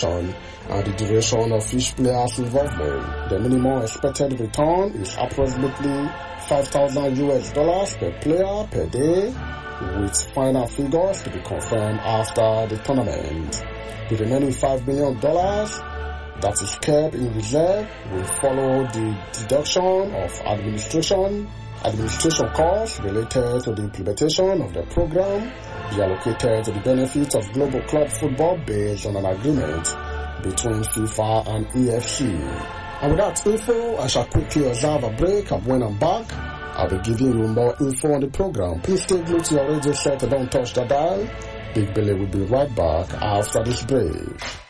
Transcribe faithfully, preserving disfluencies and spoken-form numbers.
and the duration of each player's involvement. The minimum expected return is approximately five thousand U S dollars per player per day, with final figures to be confirmed after the tournament. The remaining five million dollars that is kept in reserve will follow the deduction of administration administration costs related to the implementation of the program, be allocated to the benefit of global club football based on an agreement between FIFA and E F C. And with that info, I shall quickly observe a break, and when I'm back, I'll be giving you more info on the program. Please stay glued to your radio set and don't touch the dial. Big Billy will be right back after this break.